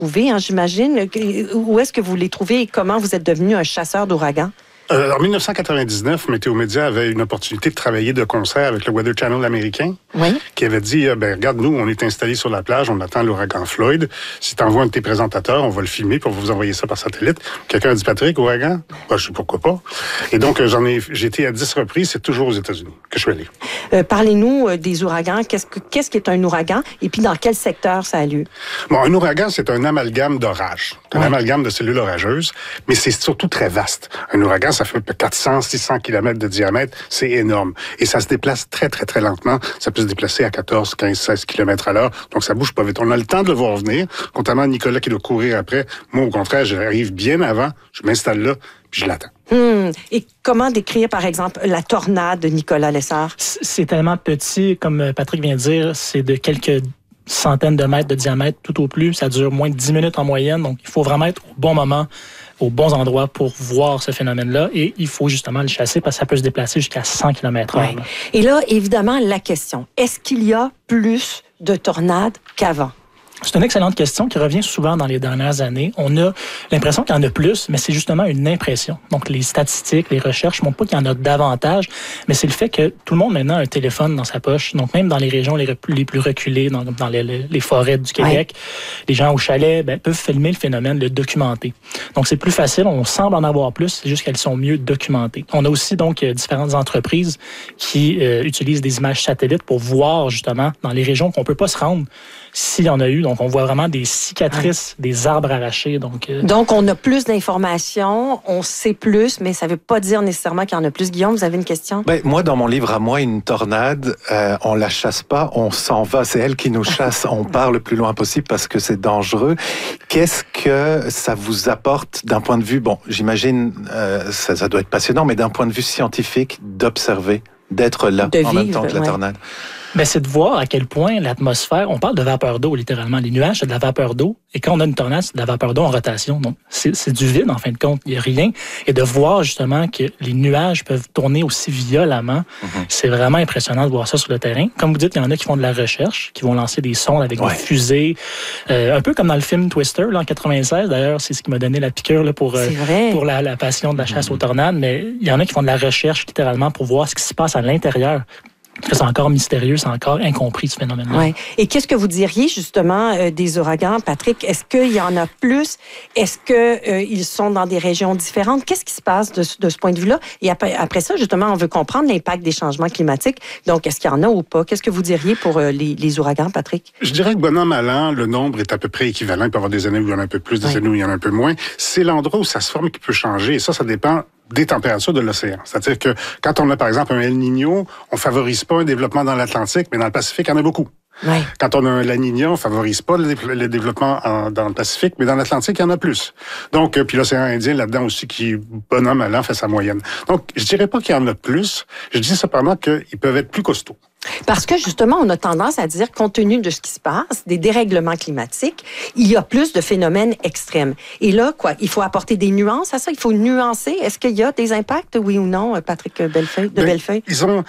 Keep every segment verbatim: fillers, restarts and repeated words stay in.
trouvez, hein, j'imagine. Où est-ce que vous les trouvez et comment vous êtes devenu un chasseur d'ouragans? Euh, en dix-neuf cent quatre-vingt-dix-neuf, Météo Média avait une opportunité de travailler de concert avec le Weather Channel américain, oui. qui avait dit, euh, ben regarde, nous, on est installés sur la plage, on attend l'ouragan Floyd. Si tu envoies un de tes présentateurs, on va le filmer pour vous envoyer ça par satellite. Quelqu'un a dit, Patrick, ouragan? Ben, je sais pourquoi pas. Et donc, euh, j'en ai, j'ai été à dix reprises, c'est toujours aux États-Unis que je suis allé. Euh, parlez-nous euh, des ouragans. Qu'est-ce, que, qu'est-ce qui est un ouragan? Et puis, dans quel secteur ça a lieu? Bon, un ouragan, c'est un amalgame d'orage. Un ouais. amalgame de cellules orageuses, mais c'est surtout très vaste. Un ouragan, ça fait quatre cents, six cents kilomètres de diamètre, c'est énorme. Et ça se déplace très, très, très lentement. Ça peut se déplacer à quatorze, quinze, seize kilomètres à l'heure, donc ça bouge pas vite. On a le temps de le voir venir, contrairement à Nicolas qui doit courir après. Moi, au contraire, j'arrive bien avant, je m'installe là, puis je l'attends. Hum. Et comment décrire, par exemple, la tornade de Nicolas Lessard? C'est tellement petit, comme Patrick vient de dire, c'est de quelques centaines de mètres de diamètre tout au plus. Ça dure moins de dix minutes en moyenne, donc il faut vraiment être au bon moment, aux bons endroits pour voir ce phénomène-là. Et il faut justement le chasser parce que ça peut se déplacer jusqu'à cent kilomètres heure. Ouais. Et là, évidemment, la question, est-ce qu'il y a plus de tornades qu'avant? C'est une excellente question qui revient souvent dans les dernières années. On a l'impression qu'il y en a plus, mais c'est justement une impression. Donc, les statistiques, les recherches ne montrent pas qu'il y en a davantage, mais c'est le fait que tout le monde maintenant a un téléphone dans sa poche. Donc, même dans les régions les, les plus reculées, dans, dans les, les forêts du Québec, ouais. les gens au chalet ben, peuvent filmer le phénomène, le documenter. Donc, c'est plus facile. On semble en avoir plus, c'est juste qu'elles sont mieux documentées. On a aussi donc différentes entreprises qui euh, utilisent des images satellites pour voir justement dans les régions qu'on ne peut pas se rendre s'il y en a eu. Donc, on voit vraiment des cicatrices, ouais. des arbres arrachés. Donc, euh... donc, on a plus d'informations, on sait plus, mais ça ne veut pas dire nécessairement qu'il y en a plus. Guillaume, vous avez une question? Ben, moi, dans mon livre à moi, une tornade, euh, on la chasse pas, on s'en va. C'est elle qui nous chasse. On part le plus loin possible parce que c'est dangereux. Qu'est-ce que ça vous apporte d'un point de vue, bon, j'imagine, euh, ça, ça doit être passionnant, mais d'un point de vue scientifique, d'observer, d'être là de en vivre, même temps que la ouais. tornade? Ben, c'est de voir à quel point l'atmosphère, on parle de vapeur d'eau littéralement, les nuages c'est de la vapeur d'eau et quand on a une tornade c'est de la vapeur d'eau en rotation, donc c'est, c'est du vide en fin de compte, il n'y a rien et de voir justement que les nuages peuvent tourner aussi violemment, mm-hmm. c'est vraiment impressionnant de voir ça sur le terrain. Comme vous dites, il y en a qui font de la recherche, qui vont lancer des sondes avec ouais. des fusées, euh, un peu comme dans le film Twister là, en quatre-vingt-seize, d'ailleurs c'est ce qui m'a donné la piqûre là, pour, euh, pour la, la passion de la chasse mm-hmm. aux tornades, mais il y en a qui font de la recherche littéralement pour voir ce qui se passe à l'intérieur. C'est encore mystérieux, c'est encore incompris ce phénomène-là. Ouais. Et qu'est-ce que vous diriez justement euh, des ouragans, Patrick? Est-ce qu'il y en a plus? Est-ce qu'ils euh, sont dans des régions différentes? Qu'est-ce qui se passe de, de ce point de vue-là? Et après, après ça, justement, on veut comprendre l'impact des changements climatiques. Donc, est-ce qu'il y en a ou pas? Qu'est-ce que vous diriez pour euh, les, les ouragans, Patrick? Je dirais que bon an, mal an, le nombre est à peu près équivalent. Il peut y avoir des années où il y en a un peu plus, des ouais. années où il y en a un peu moins. C'est l'endroit où ça se forme qui peut changer. Et ça, ça dépend des températures de l'océan. C'est-à-dire que quand on a, par exemple, un El Niño, on favorise pas un développement dans l'Atlantique, mais dans le Pacifique, il y en a beaucoup. Oui. Quand on a un La Niña, on favorise pas le, le développement en, dans le Pacifique, mais dans l'Atlantique, il y en a plus. Donc, euh, puis l'océan Indien, là-dedans aussi, qui, bon an, mal an, fait sa moyenne. Donc, je dirais pas qu'il y en a plus. Je dis cependant qu'ils peuvent être plus costauds. Parce que, justement, on a tendance à dire, compte tenu de ce qui se passe, des dérèglements climatiques, il y a plus de phénomènes extrêmes. Et là, quoi, il faut apporter des nuances à ça? Il faut nuancer. Est-ce qu'il y a des impacts, oui ou non, Patrick Bellefeuille, de ben, Bellefeuille? Ils ont...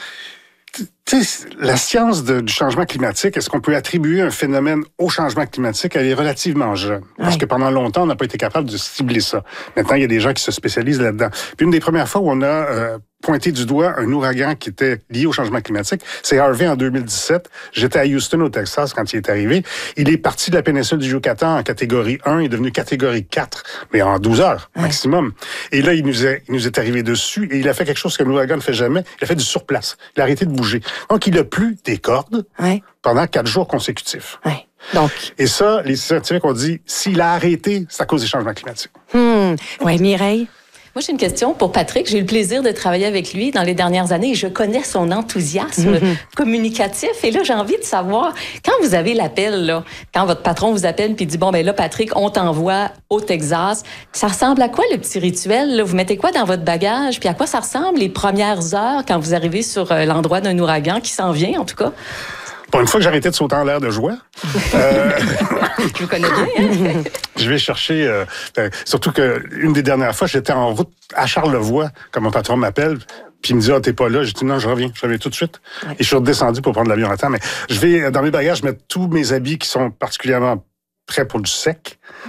Tu sais, la science de, du changement climatique, est-ce qu'on peut attribuer un phénomène au changement climatique? Elle est relativement jeune. Parce ouais. que pendant longtemps, on n'a pas été capable de cibler ça. Maintenant, il y a des gens qui se spécialisent là-dedans. Puis une des premières fois où on a euh, pointé du doigt un ouragan qui était lié au changement climatique, c'est Harvey en deux mille dix-sept. J'étais à Houston, au Texas, quand il est arrivé. Il est parti de la péninsule du Yucatan en catégorie un, il est devenu catégorie quatre, mais en douze heures ouais. maximum. Et là, il nous, est, il nous est arrivé dessus et il a fait quelque chose que l'ouragan ne fait jamais. Il a fait du surplace. Il a arrêté de bouger. Donc, il a plu des cordes ouais. pendant quatre jours consécutifs. Ouais. Donc. Et ça, les scientifiques ont dit, s'il a arrêté, c'est à cause des changements climatiques. Hmm. Oui, Mireille? Moi, j'ai une question pour Patrick. J'ai eu le plaisir de travailler avec lui dans les dernières années et je connais son enthousiasme mm-hmm. communicatif. Et là, j'ai envie de savoir, quand vous avez l'appel, là, quand votre patron vous appelle puis dit, bon, ben là, Patrick, on t'envoie au Texas, ça ressemble à quoi le petit rituel? Là? Vous mettez quoi dans votre bagage? Puis à quoi ça ressemble les premières heures quand vous arrivez sur euh, l'endroit d'un ouragan qui s'en vient, en tout cas? Bon, une fois que j'ai arrêté de sauter en l'air de joie, euh, je vous connais bien. Hein? Je vais chercher, euh, euh, surtout que une des dernières fois, j'étais en route à Charlevoix, comme mon patron m'appelle, puis il me dit, ah, t'es pas là. J'ai dit, non, je reviens, je reviens tout de suite. Ouais. Et je suis redescendu pour prendre l'avion à temps, mais je vais, dans mes bagages, mettre tous mes habits qui sont particulièrement prêts pour du sec.